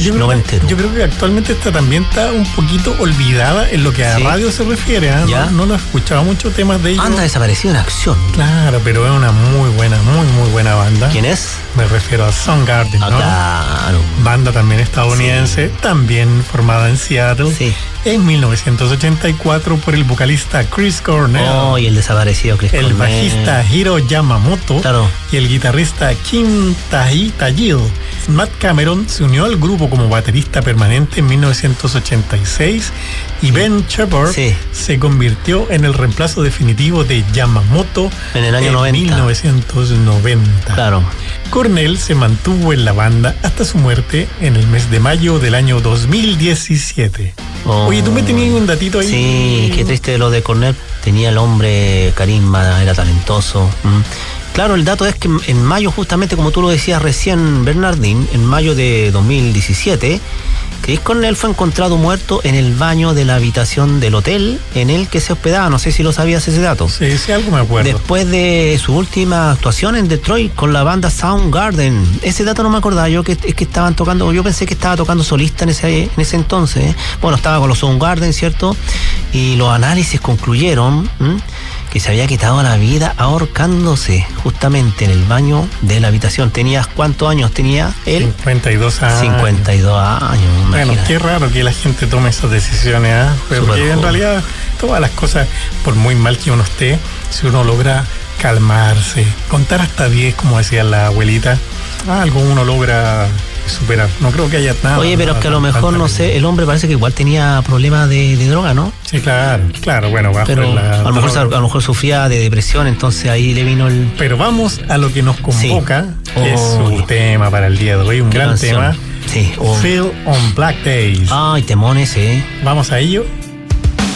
noventero. Yo creo que actualmente esta también está un poquito olvidada en lo que a radio se refiere. ¿Ya? No lo he escuchado muchos temas de ellos. Anda desaparecido en acción. Claro, pero es una muy buena banda. ¿Quién es? Me refiero a Soundgarden, ¿no? Claro. Banda también estadounidense, también formada en Seattle. Sí. En 1984 por el vocalista Chris Cornell. Oh, y el desaparecido Chris el Cornell. bajista Hiro Yamamoto. Claro. Y el guitarrista Kim Tajil. Matt Cameron se unió al grupo como baterista permanente en 1986 y Ben Shepard se convirtió en el reemplazo definitivo de Yamamoto en el año 90. 1990. Claro. Cornell se mantuvo en la banda hasta su muerte en el mes de mayo del año 2017. Oh. Oye, tú me tenías un datito ahí. Sí, qué triste lo de Cornell. Tenía el hombre carisma, era talentoso. Claro, el dato es que en mayo, justamente como tú lo decías recién, Bernardín, en mayo de 2017, Chris Cornell fue encontrado muerto en el baño de la habitación del hotel en el que se hospedaba. No sé si lo sabías ese dato. Sí, algo me acuerdo. Después de su última actuación en Detroit con la banda Soundgarden. Ese dato no me acordaba yo, es que estaban tocando, yo pensé que estaba tocando solista en ese entonces. Bueno, estaba con los Soundgarden, ¿cierto? Y los análisis concluyeron que se había quitado la vida ahorcándose justamente en el baño de la habitación. ¿Tenías cuántos años tenía él? 52 años. 52 años. Bueno, imagínate. qué raro que la gente tome esas decisiones, porque en realidad todas las cosas, por muy mal que uno esté, si uno logra calmarse, contar hasta 10, como decía la abuelita, algo uno logra superar. No creo que haya nada. Oye, pero nada, es que a lo mejor, no sé, el hombre parece que igual tenía problemas de droga, ¿no? Sí, claro, bueno, bajo pero a lo mejor sufría de depresión, entonces ahí le vino el... Pero vamos a lo que nos convoca, que es su tema para el día de hoy, un gran tema. Sí. Feel on Black Days. Ay, temones, Vamos a ello.